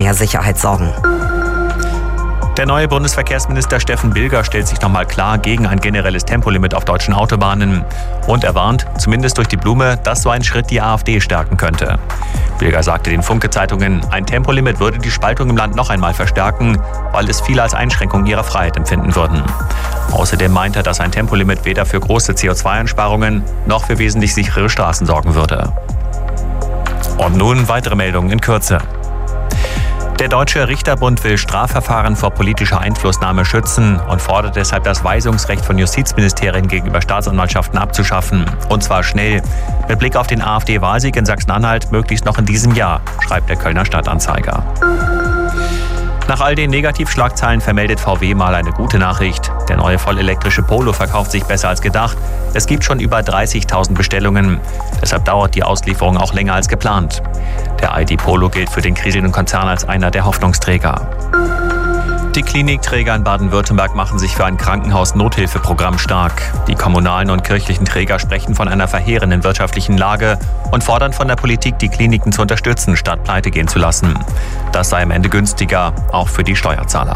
mehr Sicherheit sorgen. Der neue Bundesverkehrsminister Steffen Bilger stellt sich nochmal klar gegen ein generelles Tempolimit auf deutschen Autobahnen. Und er warnt, zumindest durch die Blume, dass so ein Schritt die AfD stärken könnte. Bilger sagte den Funke-Zeitungen, ein Tempolimit würde die Spaltung im Land noch einmal verstärken, weil es viele als Einschränkung ihrer Freiheit empfinden würden. Außerdem meint er, dass ein Tempolimit weder für große CO2-Einsparungen noch für wesentlich sicherere Straßen sorgen würde. Und nun weitere Meldungen in Kürze. Der Deutsche Richterbund will Strafverfahren vor politischer Einflussnahme schützen und fordert deshalb das Weisungsrecht von Justizministerien gegenüber Staatsanwaltschaften abzuschaffen. Und zwar schnell. Mit Blick auf den AfD-Wahlsieg in Sachsen-Anhalt möglichst noch in diesem Jahr, schreibt der Kölner Stadtanzeiger. Nach all den Negativschlagzeilen vermeldet VW mal eine gute Nachricht. Der neue vollelektrische Polo verkauft sich besser als gedacht. Es gibt schon über 30.000 Bestellungen. Deshalb dauert die Auslieferung auch länger als geplant. Der ID Polo gilt für den kriselnden Konzern als einer der Hoffnungsträger. Die Klinikträger in Baden-Württemberg machen sich für ein Krankenhaus-Nothilfeprogramm stark. Die kommunalen und kirchlichen Träger sprechen von einer verheerenden wirtschaftlichen Lage und fordern von der Politik, die Kliniken zu unterstützen, statt pleite gehen zu lassen. Das sei am Ende günstiger, auch für die Steuerzahler.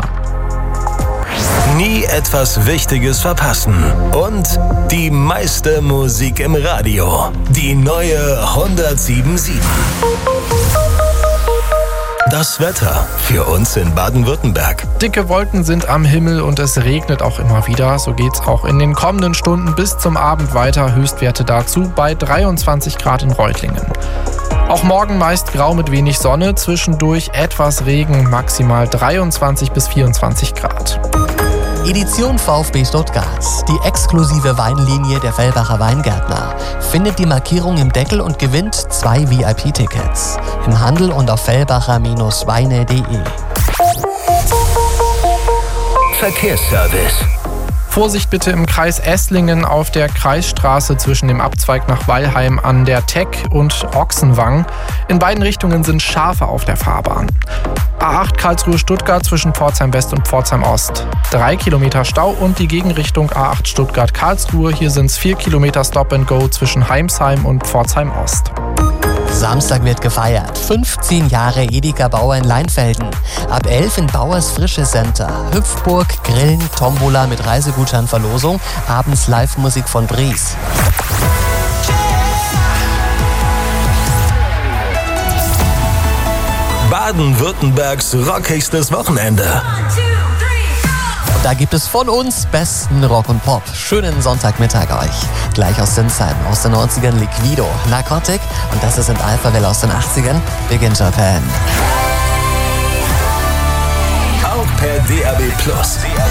Nie etwas Wichtiges verpassen. Und die meiste Musik im Radio. Die neue 107.7. Das Wetter für uns in Baden-Württemberg. Dicke Wolken sind am Himmel und es regnet auch immer wieder. So geht's auch in den kommenden Stunden bis zum Abend weiter. Höchstwerte dazu bei 23 Grad in Reutlingen. Auch morgen meist grau mit wenig Sonne, zwischendurch etwas Regen, maximal 23 bis 24 Grad. Edition VfB Stuttgart, die exklusive Weinlinie der Fellbacher Weingärtner. Findet die Markierung im Deckel und gewinnt 2 VIP-Tickets. Im Handel und auf fellbacher-weine.de. Verkehrsservice. Vorsicht bitte im Kreis Esslingen auf der Kreisstraße zwischen dem Abzweig nach Weilheim an der Teck und Ochsenwang. In beiden Richtungen sind Schafe auf der Fahrbahn. A8 Karlsruhe-Stuttgart zwischen Pforzheim West und Pforzheim Ost. 3 Kilometer Stau und die Gegenrichtung A8 Stuttgart-Karlsruhe. Hier sind es 4 Kilometer Stop-and-Go zwischen Heimsheim und Pforzheim Ost. Samstag wird gefeiert. 15 Jahre Edeka Bauer in Leinfelden. Ab 11 in Bauers Frische Center. Hüpfburg, Grillen, Tombola mit Reisegutscheinverlosung. Abends Live-Musik von Bries. Baden-Württembergs rockigstes Wochenende. Da gibt es von uns besten Rock und Pop. Schönen Sonntagmittag euch. Gleich aus Sinsheim, aus den 90ern Liquido, Narcotic und das ist in Alphaville aus den 80ern, Big in Japan. Auch per DAB+.